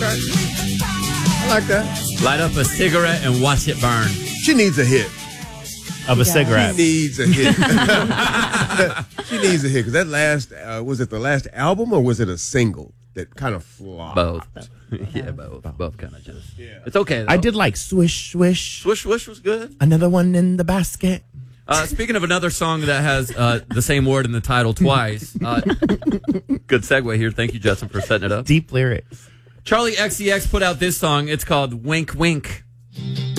Okay. I like that. Light up a cigarette and watch it burn. She needs a hit. Of a cigarette. She needs a hit. She needs a hit. Because that last, was it the last album or was it a single that kind of flopped? Both. Yeah, both. Both kind of just. Yeah. It's okay, though. I did like Swish, Swish. Swish, Swish was good. Another one in the basket. Speaking of another song that has the same word in the title twice. Good segue here. Thank you, Justin, for setting it up. Deep lyrics. Charlie XCX put out this song. It's called Wink Wink.